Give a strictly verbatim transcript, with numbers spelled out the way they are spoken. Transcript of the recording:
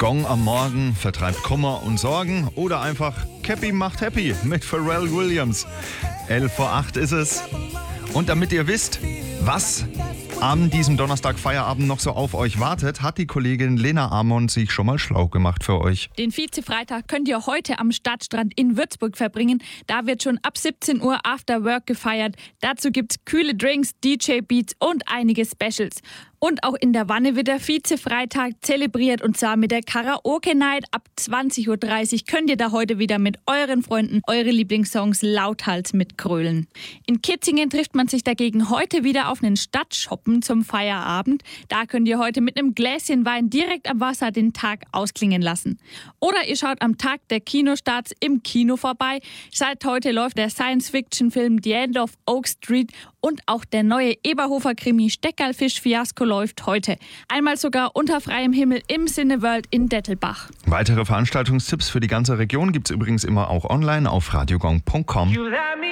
Gong am Morgen vertreibt Kummer und Sorgen oder einfach Cappy macht happy mit Pharrell Williams. elf vor acht ist es. Und damit ihr wisst, was an diesem Donnerstag Feierabend noch so auf euch wartet, hat die Kollegin Lena Amon sich schon mal schlau gemacht für euch. Den Vize-Freitag könnt ihr heute am Stadtstrand in Würzburg verbringen. Da wird schon ab siebzehn Uhr After Work gefeiert. Dazu gibt's kühle Drinks, D J-Beats und einige Specials. Und auch in der Wanne wird der Vize-Freitag zelebriert, und zwar mit der Karaoke-Night. Ab zwanzig Uhr dreißig könnt ihr da heute wieder mit euren Freunden eure Lieblingssongs lauthals mitgrölen. In Kitzingen trifft man sich dagegen heute wieder auf einen Stadtshoppen zum Feierabend. Da könnt ihr heute mit einem Gläschen Wein direkt am Wasser den Tag ausklingen lassen. Oder ihr schaut am Tag der Kinostarts im Kino vorbei. Seit heute läuft der Science-Fiction-Film The End of Oak Street und auch der neue Eberhofer-Krimi Steckerlfisch-Fiasko läuft heute. Einmal sogar unter freiem Himmel im Cineworld in Dettelbach. Weitere Veranstaltungstipps für die ganze Region gibt's übrigens immer auch online auf radiogong punkt com.